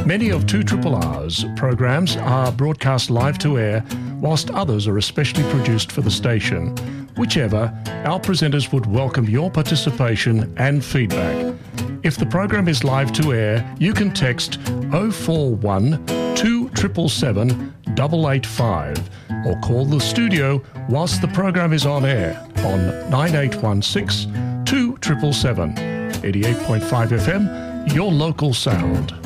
Many of 2RRR's programs are broadcast live to air, whilst others are especially produced for the station. Whichever, our presenters would welcome your participation and feedback. If the program is live to air, you can text 041 2777 885 or call the studio whilst the program is on air on 9816 2777. 88.5 FM, your local sound.